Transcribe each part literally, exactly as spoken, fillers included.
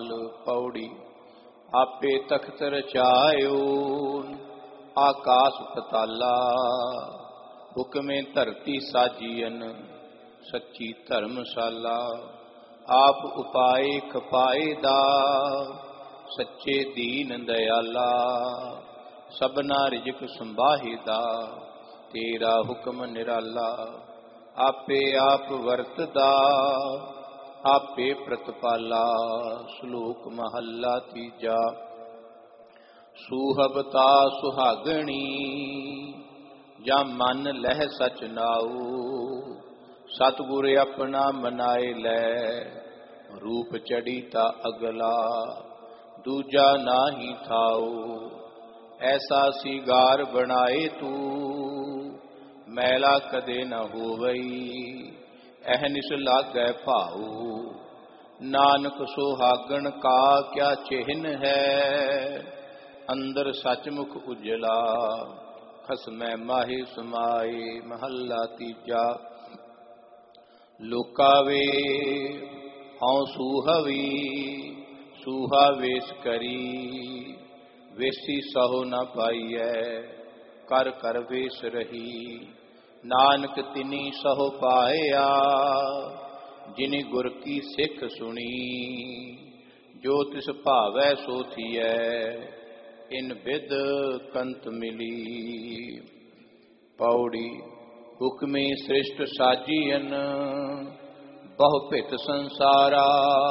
काल। पौड़ी आपे तख्त रचायो आकाश पताला। हुक्मे धरती साजियन सच्ची धर्मशाला। आप उपाय खपाए दा सच्चे दीन दयाला। सबना रिजक संभाहिदा तेरा हुक्म निराला। आपे आप वरतदा आपे प्रतपाला। श्लोक महला तीजा। सुहबता सुहागणी जा मन लह सच नाऊ। सतगुर अपना मनाए लै रूप चढ़ी ता अगला। दूजा नाही थाओ ऐसा सिगार बनाए तू। मैला कदे न होवई अहनिस लागै भाऊ। नानक सुहागण का क्या चिन्ह है। अंदर सचमुख उजला खसमै माहे समाए। महला तीजा। लोका वे हौं सूहवी सूहा वेश करी। वेसी सहो न पाइयै कर कर वेश रही। नानक तिनी सहो पाया जिनि गुर की सिख सुनी। जो तिस भावै सो थियै इन बिद कंत मिली। पौड़ी हुक्मे सृष्ट साजियन बहु भित संसारा।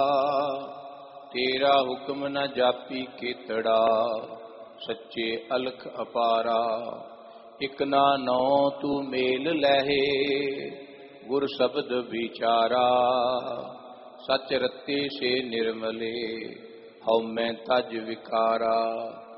तेरा हुक्म न जापी केतड़ा सच्चे अलख अपारा। इक ना नौ तू मेल लहे गुर शब्द विचारा। सच रत्ते से निर्मले हौ मैं तज विकारा।